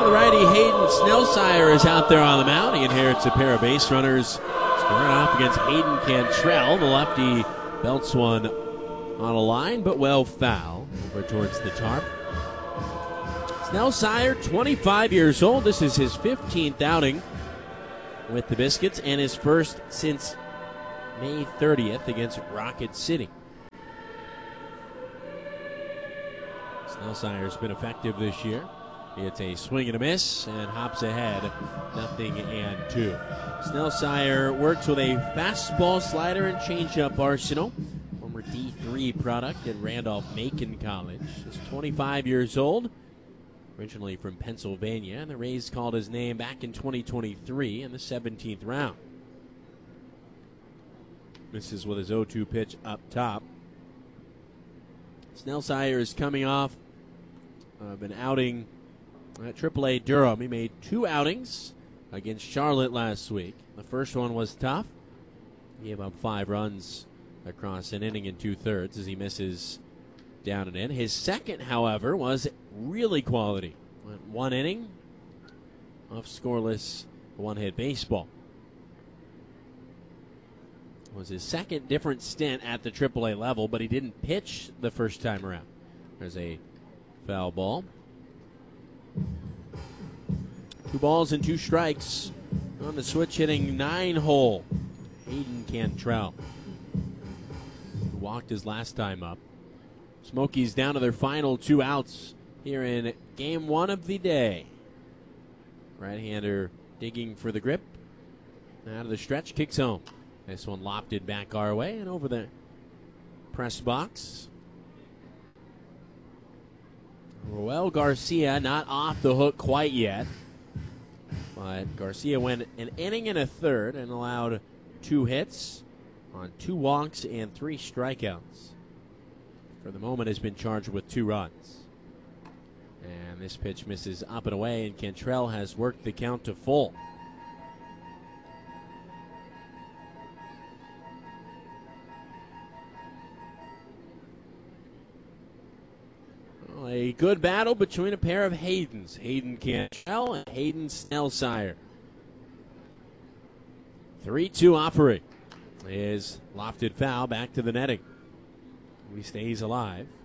Well, the righty Hayden Snellsire is out there on the mound. He inherits a pair of base runners. Squaring off against Hayden Cantrell. The lefty belts one on a line, but well foul over towards the tarp. Snellsire, 25 years old. This is his 15th outing with the Biscuits and his first since May 30th against Rocket City. Snellsire's been effective this year. It's a swing and a miss and hops ahead, 0-2. Snellsire works with a fastball, slider, and changeup arsenal. Former D3 product at Randolph-Macon College. He's 25 years old, originally from Pennsylvania, and the Rays called his name back in 2023 in the 17th round. Misses with his 0-2 pitch up top. Snellsire is coming off of an outing at AAA Durham. He made 2 outings against Charlotte last week. The first one was tough. He gave up 5 runs across an inning and 2/3 as he misses down and in. His second, however, was really quality. Went 1 inning of scoreless 1-hit baseball. It was his second different stint at the AAA level, but he didn't pitch the first time around. There's a foul ball. 2 balls and 2 strikes on the switch hitting 9-hole. Hayden Cantrell, who walked his last time up. Smokies down to their final 2 outs here in game 1 of the day. Right-hander digging for the grip. Out of the stretch, kicks home. This one lofted back our way and over the press box. Roel Garcia not off the hook quite yet. But Garcia went an inning and a third and allowed 2 hits on 2 walks and 3 strikeouts. For the moment has been charged with 2 runs. And this pitch misses up and away, and Cantrell has worked the count to full. A good battle between a pair of Haydens. Hayden Cantrell and Hayden Snellsire. 3-2 offering is lofted foul back to the netting. He stays alive.